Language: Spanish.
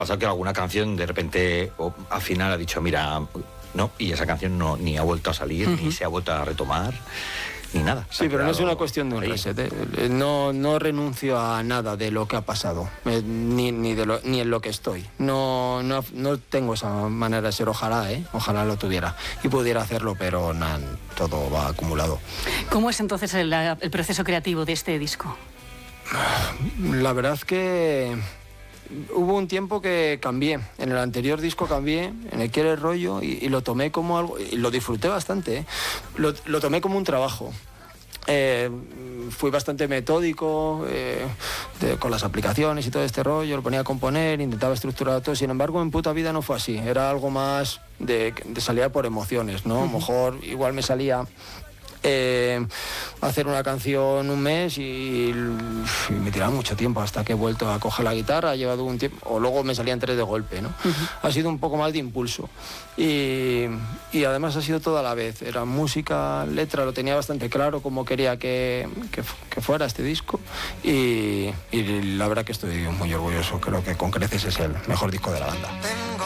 Pasado que alguna canción de repente al final ha dicho, mira, no, y esa canción no, ni ha vuelto a salir, ni se ha vuelto a retomar, ni nada. Sí, pero no es una cuestión de un reset, ¿eh? No renuncio a nada de lo que ha pasado, ni en lo que estoy. No tengo esa manera de ser, ojalá lo tuviera y pudiera hacerlo, pero nada, todo va acumulado. ¿Cómo es entonces el proceso creativo de este disco? La verdad es que hubo un tiempo que cambié. En el anterior disco cambié, en el Quiere Rollo, y lo tomé como algo, y lo disfruté bastante, ¿eh? Lo tomé como un trabajo. Fui bastante metódico con las aplicaciones y todo este rollo, lo ponía a componer, intentaba estructurar todo. Sin embargo, en Puta Vida no fue así, era algo más de salir por emociones, ¿no? A lo mejor igual me salía hacer una canción un mes y me tiraba mucho tiempo hasta que he vuelto a coger la guitarra, ha llevado un tiempo, o luego me salían 3 de golpe, ¿no? Ha sido un poco más de impulso y además ha sido toda la vez, era música, letra, lo tenía bastante claro cómo quería que fuera este disco y la verdad que estoy muy orgulloso, creo que con creces es el mejor disco de la banda.